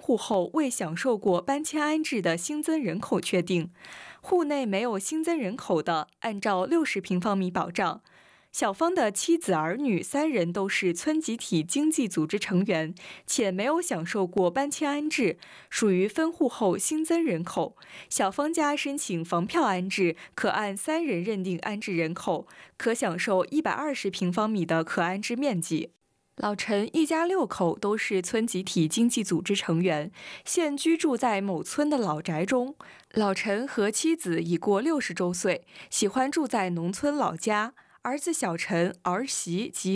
户后未享受过搬迁安置的新增人口确定，户内没有新增人口的，按照60平方米保障。小芳的妻子儿女3人都是村集体经济组织成员，且没有享受过搬迁安置，属于分户后新增人口。小芳家申请房票安置，可按3人认定安置人口，可享受120平方米的可安置面积。老陈一家6口都是村集体经济组织成员，现居住在某村的老宅中。老陈和妻子已过60周岁，喜欢住在农村老家。儿子小陈、儿媳及